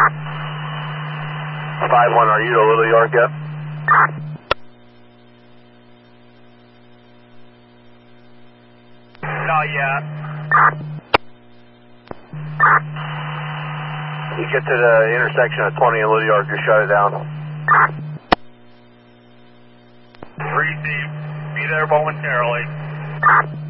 5-1, are you to Little York yet? Not yet. You get to the intersection of 20 and Little York, you shut it down. Receive. Be there momentarily.